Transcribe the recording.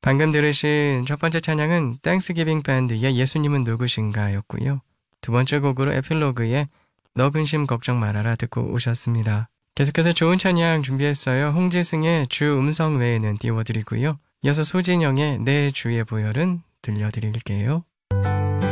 방금 들으신 첫 번째 찬양은 땡스기빙 밴드의 예수님은 누구신가 였고요. 두 번째 곡으로 에필로그의 너 근심 걱정 말아라 듣고 오셨습니다. 계속해서 좋은 찬양 준비했어요. 홍지승의 주 음성 외에는 띄워드리고요. 이어서 소진영의 내 주의 보혈은 들려드릴게요.